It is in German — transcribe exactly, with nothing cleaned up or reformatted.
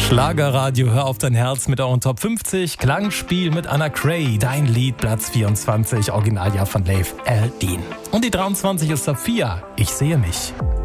Schlagerradio, hör auf dein Herz mit euren Top fünfzig. Klangspiel mit Anna Cray, dein Lied Platz vierundzwanzig, Originaljahr von Leif L. Dean. Und die dreiundzwanzig ist Sophia, ich sehe mich.